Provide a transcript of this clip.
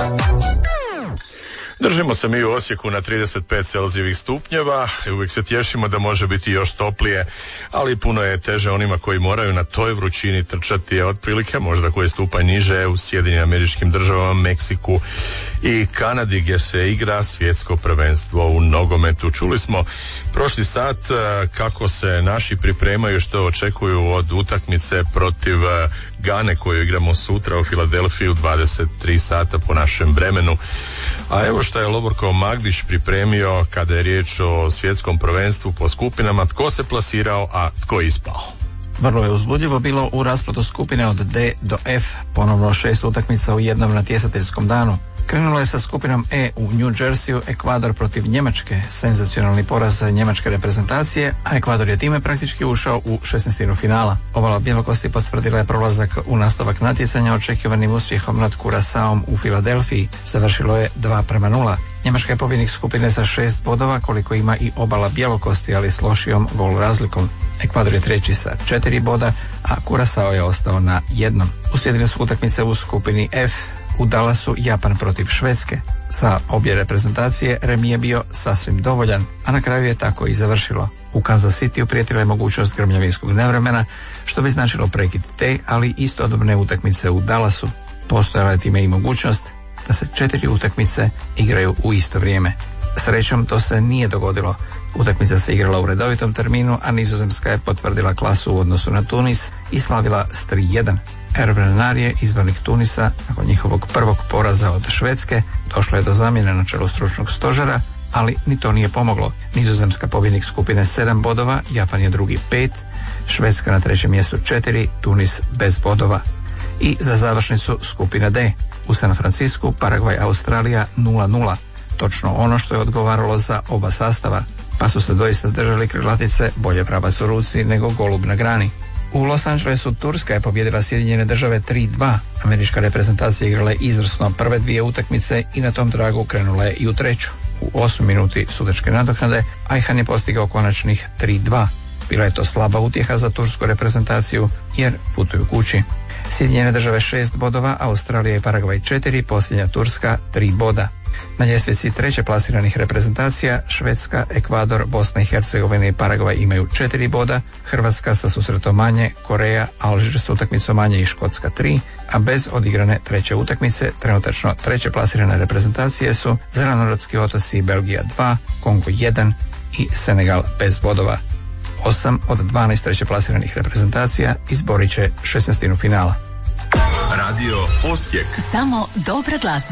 Držimo se mi u Osijeku na 35 celzijevih stupnjeva i uvijek se tješimo da može biti još toplije, ali puno je teže onima koji moraju na toj vrućini trčati otprilike možda koji stupanj niže u Sjedinjenim Američkim Državama, Meksiku i Kanadi gdje se igra svjetsko prvenstvo u nogometu. Čuli smo prošli sat kako se naši pripremaju, što očekuju od utakmice protiv Gane koju igramo sutra u Filadelfiji u 23 sata po našem vremenu. A evo što je Loborko Magdić pripremio kada je riječ o svjetskom prvenstvu po skupinama, tko se plasirao, a tko ispao. Vrlo je uzbudljivo bilo u rasplatu skupine od D do F, ponovno 6 utakmica u jednom natjecateljskom danu. Krenulo je sa skupinom E u New Jerseyu, Ekvador protiv Njemačke, senzacionalni poraz njemačke reprezentacije, a Ekvador je time praktički ušao u 16. finala. Obala bjelokosti potvrdila je prolazak u nastavak natjecanja očekivanim uspjehom nad Kurasaom u Filadelfiji. Završilo je 2:0. Njemačka je pobjednik skupine sa 6 bodova koliko ima i obala bjelokosti, ali s lošijom gol razlikom. Ekvador je treći sa 4 boda, a Kurasao je ostao na 1. Uslijedile su utakmice u skupini F. U Dallasu Japan protiv Švedske. Sa obje reprezentacije remi je bio sasvim dovoljan, a na kraju je tako i završilo. U Kansas Cityu prijetila je mogućnost grmljavinskog nevremena, što bi značilo prekid te, ali istodobne utakmice u Dallasu. Postojala je time i mogućnost da se 4 utakmice igraju u isto vrijeme. Srećom to se nije dogodilo. Utakmica se igrala u redovitom terminu, a Nizozemska je potvrdila klasu u odnosu na Tunis i slavila s 3:1. Hervé Renard je izbornik Tunisa nakon njihovog prvog poraza od Švedske. Došlo je do zamjene na čelu stručnog stožera, ali ni to nije pomoglo. Nizozemska pobjednik skupine 7 bodova, Japan je drugi 5, Švedska na trećem mjestu 4, Tunis bez bodova. I za završnicu skupina D. U San Francisku Paragvaj Australija 0:0. Točno ono što je odgovaralo za oba sastava, pa su se doista držali krilatice bolje vrabac u ruci nego golub na grani. U Los Angelesu Turska je pobijedila Sjedinjene Države 3:2. Američka reprezentacija igrala je izvrsno prve dvije utakmice i na tom tragu krenula je i u treću. U 8 minuti sudačke nadoknade Ajhan je postigao konačnih 3:2. Bila je to slaba utjeha za tursku reprezentaciju jer putuju kući. Sjedinjene Države 6 bodova, Australija i Paragvaj 4, posljednja Turska 3 boda. Na ljestvici treće plasiranih reprezentacija Švedska, Ekvador, Bosna i Hercegovina i Paragvaj imaju 4 boda, Hrvatska sa susretom manje, Koreja, Alžir s utakmicom manje i Škotska 3, a bez odigrane treće utakmice trenutačno treće plasirane reprezentacije su Zelenorodski otoci i Belgija 2, Kongo 1 i Senegal bez bodova. 8 od 12 treće plasiranih reprezentacija izborit će 16. finala. Radio Osijek. Samo dobra glazba.